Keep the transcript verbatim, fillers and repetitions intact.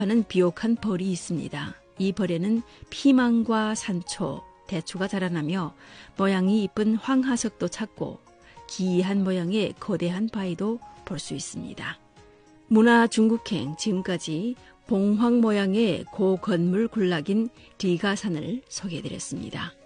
하는 비옥한 벌이 있습니다. 이 벌에는 피망과 산초, 대추가 자라나며 모양이 이쁜 황하석도 찾고 기이한 모양의 거대한 바위도 볼 수 있습니다. 문화중국행 지금까지 봉황 모양의 고건물 군락인 리가산을 소개해드렸습니다.